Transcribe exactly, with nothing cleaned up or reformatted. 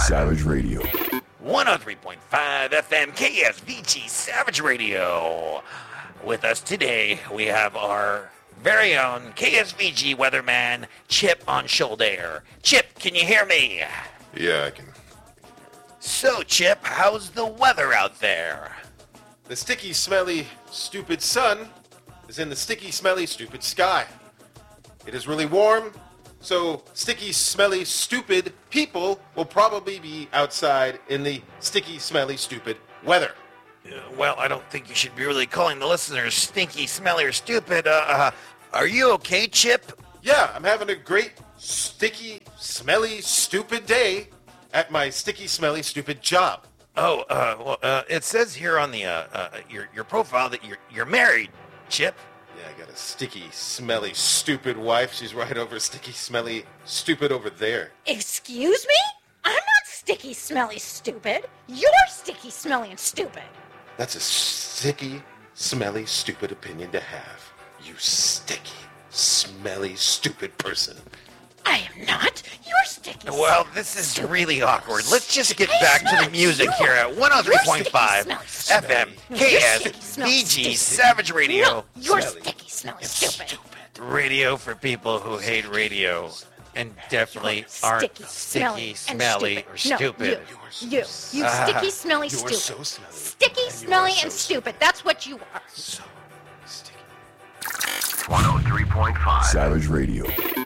Savage Radio. one oh three point five F M K S V G Savage Radio. With us today, we have our very own K S V G weatherman, Chip on shoulder. Chip, can you hear me? Yeah, I can. So, Chip, how's the weather out there? The sticky, smelly, stupid sun is in the sticky, smelly, stupid sky. It is really warm, so sticky, smelly, stupid people will probably be outside in the sticky, smelly, stupid weather. Uh, well, I don't think you should be really calling the listeners stinky, smelly, or stupid. Uh, uh, are you okay, Chip? Yeah, I'm having a great, sticky, smelly, stupid day at my sticky, smelly, stupid job. Oh, uh, well, uh, it says here on the uh, uh, your your profile that you're you're married, Chip. Yeah, I got a sticky, smelly, stupid wife. She's right over sticky, smelly, stupid over there. Excuse me? I'm not sticky, smelly, stupid. You're sticky, smelly, and stupid. That's a sticky, smelly, stupid opinion to have. You sticky, smelly, stupid person. I am not. You're sticky. Well, this is really awkward. Let's just get back to the music here at one oh three point five F M K S V G Savage Radio. No, you're Smelly. sticky, smelly, stupid. Radio for people who hate radio and definitely You're aren't sticky, sticky, smelly, smelly, and or stupid. stupid. No, You are so You, you s- sticky, smelly, You are stupid. so smelly. Sticky, And you smelly, are so and stupid. That's what you are. So sticky. Savage Radio.